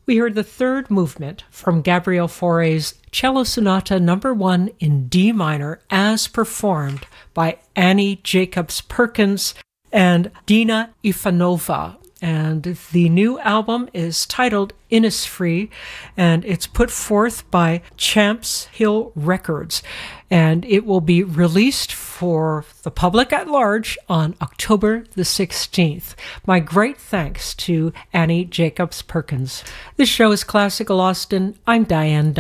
We heard the third movement from Gabriel Fauré's Cello Sonata No. 1 in D minor as performed by Annie Jacobs Perkins and Dina Ivanova. And the new album is titled Innisfree, and it's put forth by Champs Hill Records. And it will be released for the public at large on October the 16th. My great thanks to Annie Jacobs Perkins. This show is Classical Austin. I'm Diane